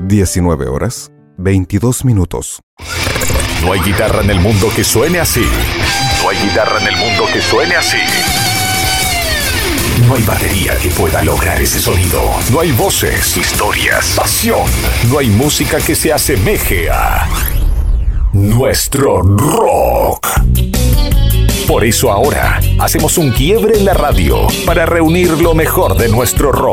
19 horas, 22 minutos. No hay guitarra en el mundo que suene así. No hay guitarra en el mundo que suene así. No hay batería que pueda lograr ese sonido. No hay voces, historias, pasión. No hay música que se asemeje a nuestro rock. Por eso ahora hacemos un quiebre en la radio para reunir lo mejor de nuestro rock.